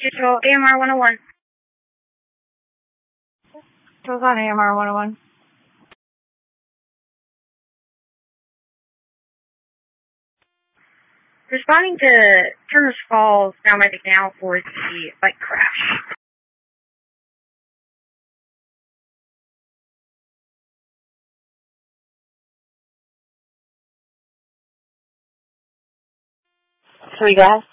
Control AMR 101. Goes on AMR 101. Responding to Turner's Falls, paramedic now for the bike crash. Three guys.